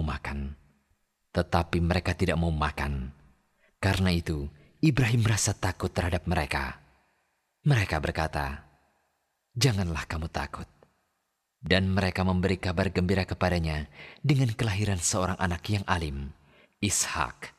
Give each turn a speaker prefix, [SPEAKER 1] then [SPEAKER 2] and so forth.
[SPEAKER 1] makan. Tetapi mereka tidak mau makan. Karena itu, Ibrahim merasa takut terhadap mereka. Mereka berkata, "Janganlah kamu takut." Dan mereka memberi kabar gembira kepadanya dengan kelahiran seorang anak yang alim, Ishak.